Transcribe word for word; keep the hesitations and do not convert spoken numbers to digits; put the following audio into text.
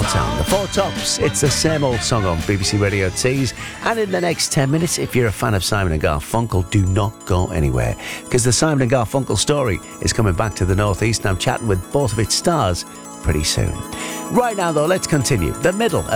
Town. The Four Tops, it's the same old song on B B C Radio Tees. And in the next ten minutes, if you're a fan of Simon and Garfunkel, do not go anywhere, because the Simon and Garfunkel story is coming back to the Northeast, and I'm chatting with both of its stars pretty soon. Right now, though, let's continue. The middle of